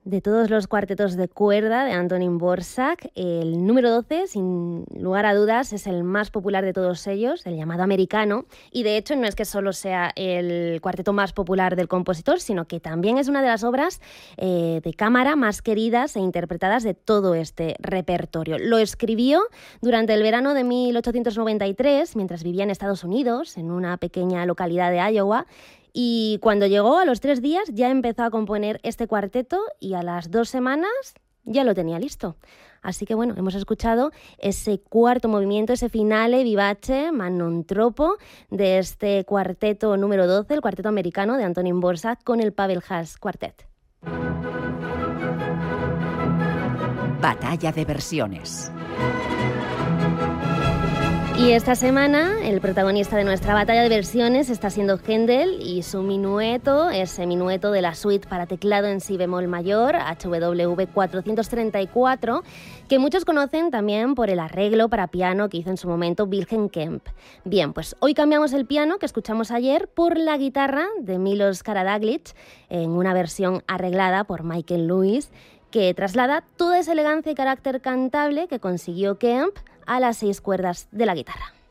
De todos los cuartetos de cuerda de Antonín Dvořák, el número 12, sin lugar a dudas, es el más popular de todos ellos, el llamado americano, y de hecho no es que solo sea el cuarteto más popular del compositor, sino que también es una de las obras de cámara más queridas e interpretadas de todo este repertorio. Lo escribió durante el verano de 1893, mientras vivía en Estados Unidos, en una pequeña localidad de Iowa, y cuando llegó a los 3 días ya empezó a componer este cuarteto y a las 2 semanas ya lo tenía listo. Así que bueno, hemos escuchado ese cuarto movimiento, ese finale vivace, ma non troppo, de este cuarteto número 12, el cuarteto americano de Antonín Dvořák con el Pavel Haas Quartet. Batalla de versiones. Y esta semana el protagonista de nuestra batalla de versiones está siendo Händel y su minueto, ese minueto de la suite para teclado en si bemol mayor, HWV 434, que muchos conocen también por el arreglo para piano que hizo en su momento Wilhelm Kempff. Bien, pues hoy cambiamos el piano que escuchamos ayer por la guitarra de Milos Karađagić en una versión arreglada por Michael Lewis, que traslada toda esa elegancia y carácter cantable que consiguió Kempff a las 6 cuerdas de la guitarra.